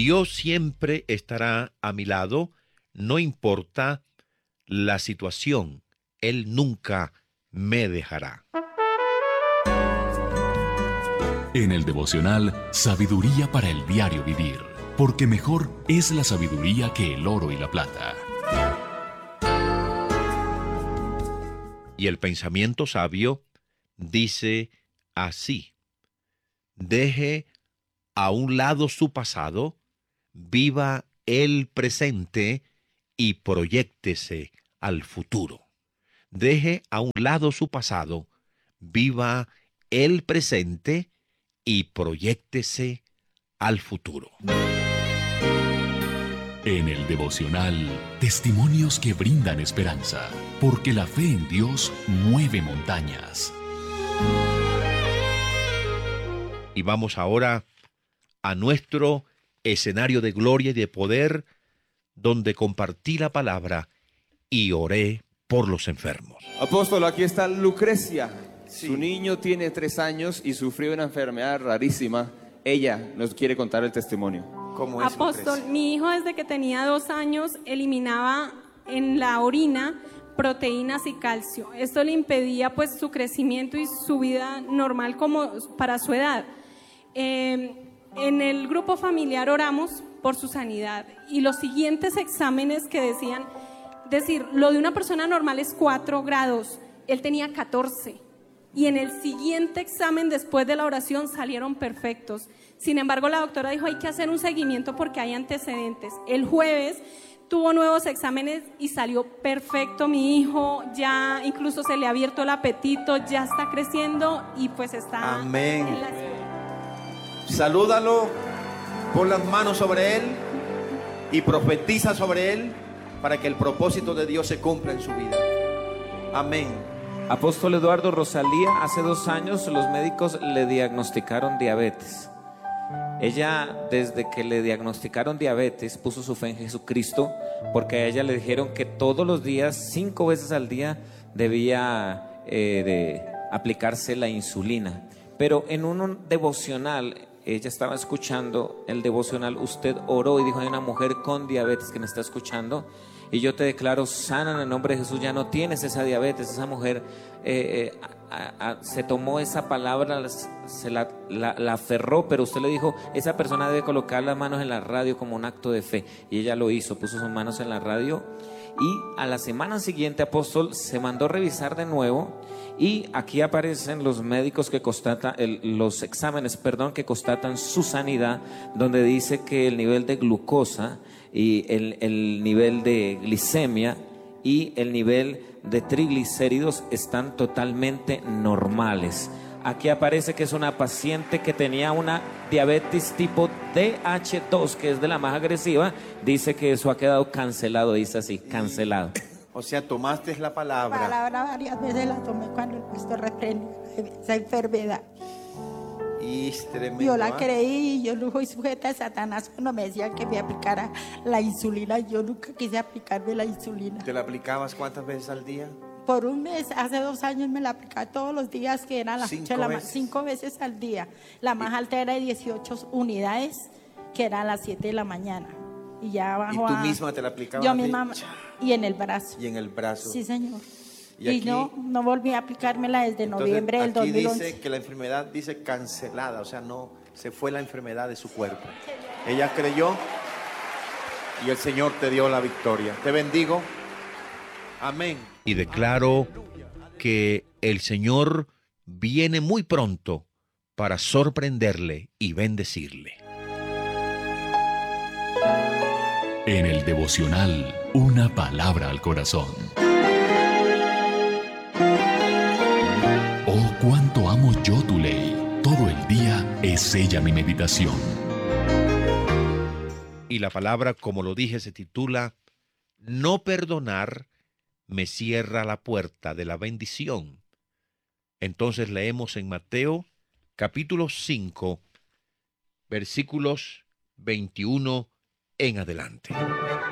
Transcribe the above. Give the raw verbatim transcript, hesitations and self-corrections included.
Dios siempre estará a mi lado, no importa la situación. Él nunca me dejará. En el devocional, sabiduría para el diario vivir, porque mejor es la sabiduría que el oro y la plata. Y el pensamiento sabio dice así: deje a un lado su pasado, viva el presente y proyéctese al futuro. Deje a un lado su pasado, viva el presente y proyéctese al futuro. En el devocional, testimonios que brindan esperanza, porque la fe en Dios mueve montañas. Y vamos ahora a nuestro escenario de gloria y de poder, donde compartí la palabra y oré por los enfermos. Apóstol, aquí está Lucrecia. Sí. Su niño tiene tres años y sufrió una enfermedad rarísima. Ella nos quiere contar el testimonio. ¿Cómo es, Apóstol, Lucrecia? mi hijo desde que tenía dos años eliminaba en la orina proteínas y calcio. Esto le impedía pues su crecimiento y su vida normal como para su edad. Eh, en el grupo familiar oramos por su sanidad y los siguientes exámenes que decían, decir, lo de una persona normal es cuatro grados, él tenía catorce. Y en el siguiente examen después de la oración salieron perfectos. Sin embargo, la doctora dijo, hay que hacer un seguimiento porque hay antecedentes. El jueves tuvo nuevos exámenes y salió perfecto mi hijo, ya incluso se le ha abierto el apetito, ya está creciendo y pues está Amén. en la escuela. Salúdalo, pon las manos sobre él y profetiza sobre él para que el propósito de Dios se cumpla en su vida. Amén. Apóstol Eduardo, Rosalía, hace dos años los médicos le diagnosticaron diabetes. Ella, desde que le diagnosticaron diabetes, puso su fe en Jesucristo, porque a ella le dijeron que todos los días, cinco veces al día, debía eh, de aplicarse la insulina. Pero en un devocional, ella estaba escuchando el devocional, usted oró y dijo, hay una mujer con diabetes que me está escuchando, y yo te declaro sana en el nombre de Jesús, ya no tienes esa diabetes. Esa mujer eh, eh, a, a, se tomó esa palabra, se la, la, la aferró, pero usted le dijo, esa persona debe colocar las manos en la radio como un acto de fe, y ella lo hizo, puso sus manos en la radio, y a la semana siguiente, apóstol, se mandó revisar de nuevo, y aquí aparecen los médicos que constatan, el, los exámenes, perdón, que constatan su sanidad, donde dice que el nivel de glucosa y el, el nivel de glicemia y el nivel de triglicéridos están totalmente normales. Aquí aparece que es una paciente que tenía una diabetes tipo D H dos, que es de la más agresiva. Dice que eso ha quedado cancelado, dice así, cancelado. O sea, tomaste la palabra. La palabra varias veces la tomé cuando el pastor reprendió esa enfermedad. Y es tremendo. Yo la ¿ah? creí, yo no fui sujeta a Satanás cuando me decían que me aplicara la insulina. Yo nunca quise aplicarme la insulina. ¿Te la aplicabas cuántas veces al día? Por un mes, hace dos años me la aplicaba todos los días, que eran las ¿Cinco ocho de la ma- veces? cinco veces al día. La más alta era de dieciocho unidades, que era a las siete de la mañana. Y ya ¿Y bajó tú a- misma te la aplicabas? Yo a ti? misma, y en el brazo. Y en el brazo. Sí, señor. Y Y, aquí- no, no volví a aplicármela desde Entonces, noviembre del dos aquí mil once. dice que la enfermedad dice cancelada, o sea, no, se fue la enfermedad de su cuerpo. Ella creyó y el Señor te dio la victoria. Te bendigo. Amén. Y declaro que el Señor viene muy pronto para sorprenderle y bendecirle. En el devocional, una palabra al corazón. Oh, cuánto amo yo tu ley. Todo el día es ella mi meditación. Y la palabra, como lo dije, se titula No perdonar me cierra la puerta de la bendición. Entonces leemos en Mateo capítulo cinco, versículos veintiuno en adelante.